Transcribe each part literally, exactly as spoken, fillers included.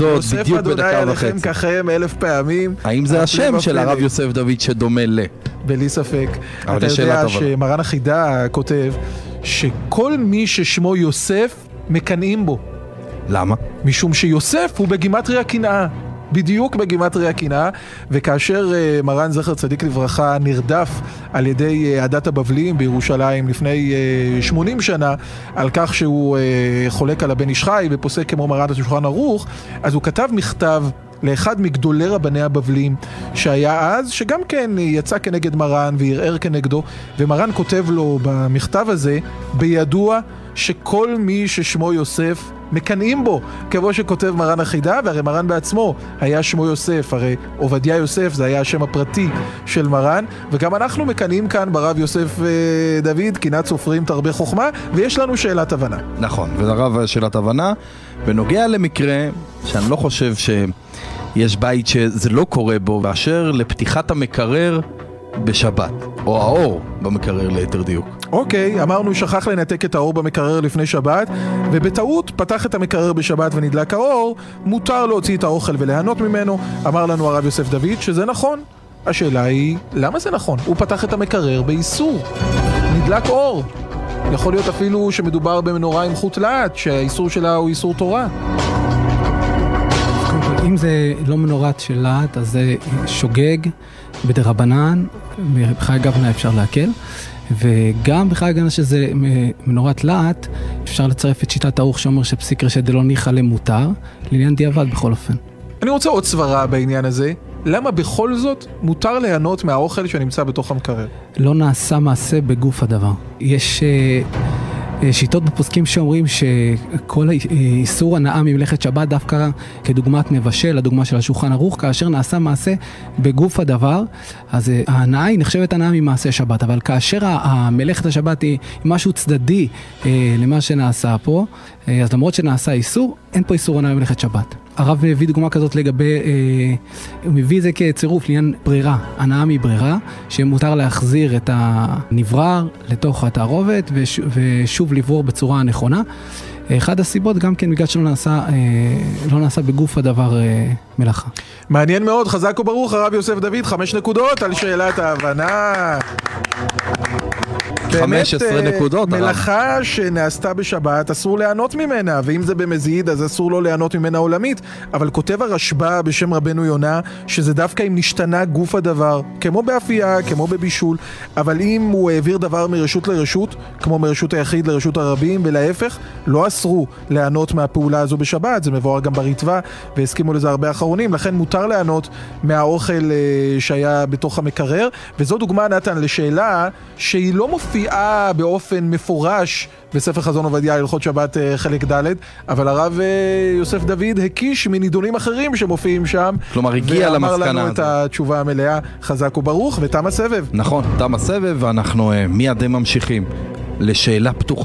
נקודות בדיוק בדקה וחצי. יוסף אדוני עליכם ככם אלף פעמים. האם זה השם של הרב יוסף דוד שדומה ל? בלי ספק. אבל אתה יודע שמרן החידה כותב שכל מי ששמו יוסף מקנאים בו. למה? משום שיוסף הוא בגימטריה קנאה. בדיוק בגימטריה קנאה, וכאשר uh, מרן זכר צדיק לברכה נרדף על ידי uh, עדת הבבלים בירושלים לפני uh, שמונים שנה, על כך שהוא uh, חולק על הבן איש חי ופוסק כמו מרן השולחן ערוך, אז הוא כתב מכתב לאחד מגדולי רבני הבבלים שהיה אז, שגם כן יצא כנגד מרן וערער כנגדו, ומרן כותב לו במכתב הזה, בידוע שכל מי ששמו יוסף מקנאים בו, כמו שכותב מרן החידה, והרי מרן בעצמו היה שמו יוסף, הרי עובדיה יוסף זה היה השם הפרטי של מרן, וגם אנחנו מקנאים כאן ברב יוסף דוד, קנאת סופרים תרבה חוכמה, ויש לנו שאלת הבנה. נכון, והרב שאלת הבנה, בנוגע למקרה שאני לא חושב שיש בית שזה לא קורה בו, באשר לפתיחת המקרר בשבת, או האור במקרר ליתר דיוק. אוקיי, אמרנו שכח לנתק את האור במקרר לפני שבת, ובטעות פתח את המקרר בשבת ונדלק האור, מותר להוציא את האוכל וליהנות ממנו. אמר לנו הרב יוסף דוד שזה נכון. השאלה היא, למה זה נכון? הוא פתח את המקרר באיסור. נדלק אור. יכול להיות אפילו שמדובר במנורה עם חוט להט, שהאיסור שלה הוא איסור תורה. אם זה לא מנורת של להט, אז זה שוגג בדרבנן, בחיי גבנה אפשר להקל, וגם בחיי גבנה שזה מנורת להט, אפשר לצרף את שיטת האורך שאומר שפסיק רשת דלא ניחא למותר, לעניין דיעבד בכל אופן. אני רוצה עוד סברה בעניין הזה, למה בכל זאת מותר ליהנות מהאוכל שנמצא בתוך המקרר? לא נעשה מעשה בגוף הדבר. יש שיטות בפוסקים שאומרים שכל איסור הנאה ממלאכת שבת דווקא כדוגמת מבשל, הדוגמה של השולחן ערוך, כאשר נעשה מעשה בגוף הדבר, אז ההנאה היא נחשבת הנאה ממעשה שבת, אבל כאשר המלאכת השבת היא משהו צדדי למה שנעשה פה, אז למרות שנעשה איסור, אין פה איסור הנאה ממלאכת שבת. הרב מביא דוגמה כזאת לגבי, אה, הוא מביא זה כצירוף לעניין ברירה, הנאה מברירה, שמותר להחזיר את הנברר לתוך התערובת וש, ושוב לברור בצורה הנכונה. אחד הסיבות גם כן בגלל שלא נעשה, אה, לא נעשה בגוף הדבר אה, מלאכה. מעניין מאוד, חזק וברוך הרב יוסף דוד, חמש נקודות על שאלת ההבנה. חמש עשרה נקודות. מלאכה שנעשתה בשבת אסור ליהנות ממנה, ואם זה במזיד אז אסור לו ליהנות ממנה עולמית, אבל כותב הרשב"א בשם רבנו יונה שזה דווקא אם נשתנה גוף הדבר, כמו באפייה, כמו בבישול, אבל אם הוא העביר דבר מרשות לרשות, כמו מרשות היחיד לרשות הרבים ולהפך, לא אסרו ליהנות מהפעולה הזו בשבת, זה מבואר גם בריטב"א והסכימו לזה הרבה אחרונים, לכן מותר ליהנות מהאוכל שהיה בתוך המקרר, וזו דוגמה נתן לשאלה שהיא לא מופיעה באופן מפורש בספר חזון עובדיה הלכות שבת חלק ד', אבל הרב יוסף דוד הקיש מנידונים אחרים שמופיעים שם, כלומר הגיע למסקנה ואמר לנו את התשובה המלאה. חזק וברוך, ותם הסבב. נכון, תם הסבב, ואנחנו מיד ממשיכים לשאלה פתוחה.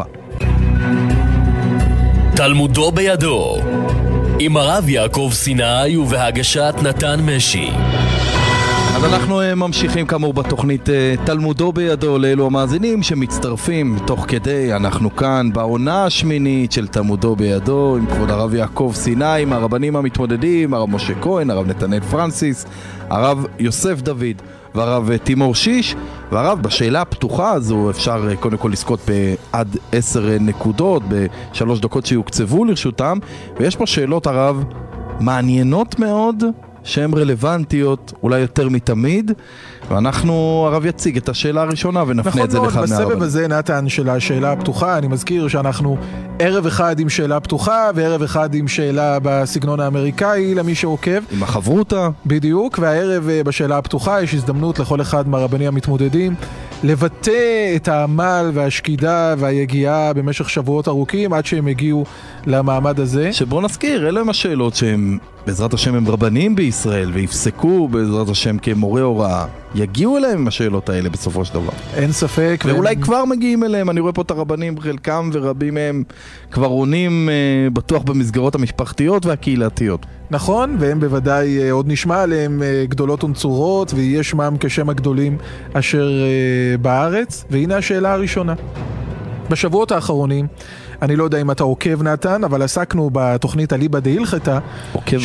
תלמודו בידו עם הרב יעקב סיני ובהגשת נתן משי. אז אנחנו ממשיכים כאמור בתוכנית תלמודו בידו לאלו המאזינים שמצטרפים תוך כדי. אנחנו כאן בעונה השמינית של תלמודו בידו עם כבוד הרב יעקב סיני, עם הרבנים המתמודדים, הרב משה כהן, הרב נתנאל פרנסיס, הרב יוסף דוד והרב תימור שיש. והרב, בשאלה הפתוחה הזו אפשר קודם כל לזכות בעד עשר נקודות בשלוש דקות שיוקצבו לרשותם, ויש פה שאלות הרב מעניינות מאוד שהן רלוונטיות אולי יותר מתמיד, ואנחנו, הרב יציג את השאלה הראשונה ונפנה נכון את זה מאוד, לאחד מהרבנים. בסבב הזה נתן של השאלה הפתוחה, אני מזכיר שאנחנו ערב אחד עם שאלה פתוחה וערב אחד עם שאלה בסגנון האמריקאי למי שעוקב. עם החברותה. בדיוק, והערב בשאלה הפתוחה יש הזדמנות לכל אחד מהרבנים המתמודדים לבטא את העמל והשקידה והיגיעה במשך שבועות ארוכים עד שהם הגיעו למעמד הזה. שבוא נזכיר, אלה הם השאלות שהם בעזרת השם הם רבנים בישראל ויפסקו בעזרת השם כמורה הוראה, יגיעו אליהם עם השאלות האלה בסופו של דבר. אין ספק. ואולי והם... כבר מגיעים אליהם, אני רואה פה את הרבנים חלקם ורבים מהם כבר עונים אה, בטוח במסגרות המשפחתיות והקהילתיות. נכון, והם בוודאי אה, עוד נשמע עליהם אה, גדולות ונצורות ויהיה שמם כשם הגדולים אשר אה, בארץ. והנה השאלה הראשונה. בשבועות האחרונים, אני לא יודע אם אתה עוקב נתן, אבל עסקנו בתוכנית אליבא דהילכתא. עוקב,